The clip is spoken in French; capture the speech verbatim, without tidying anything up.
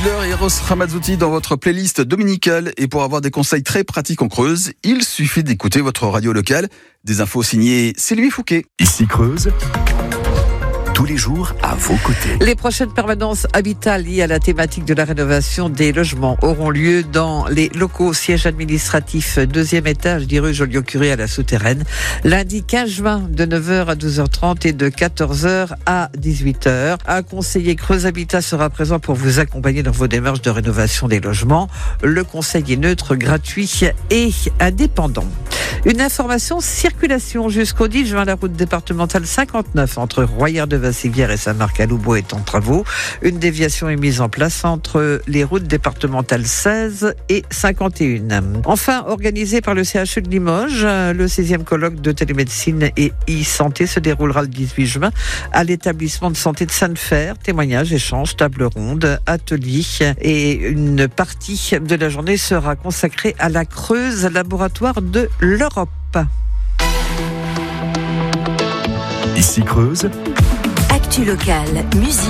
Mugler et Eros Ramazzotti dans votre playlist dominicale. Et pour avoir des conseils très pratiques en Creuse, il suffit d'écouter votre radio locale. Des infos signées Sylvie Fouquet. Ici Creuse, tous les jours à vos côtés. Les prochaines permanences habitat liées à la thématique de la rénovation des logements auront lieu dans les locaux siège administratif deuxième étage des rues Joliot-Curie à la Souterraine, lundi quinze juin de neuf heures à douze heures trente et de quatorze heures à dix-huit heures. Un conseiller Creuse Habitat sera présent pour vous accompagner dans vos démarches de rénovation des logements. Le conseil est neutre, gratuit et indépendant. Une information circulation jusqu'au dix juin, la route départementale cinquante-neuf entre Royère-de-Vassivière et Saint-Marc-à-Loubeau est en travaux. Une déviation est mise en place entre les routes départementales seize et cinquante et un. Enfin, organisé par le C H E de Limoges, le seizième colloque de télémédecine et e-santé se déroulera le dix-huit juin à l'établissement de santé de Sainte-Fère. Témoignages, échanges, table ronde, ateliers et une partie de la journée sera consacrée à la Creuse, laboratoire de l'Europe. Ici Creuse, Actu locale, musique.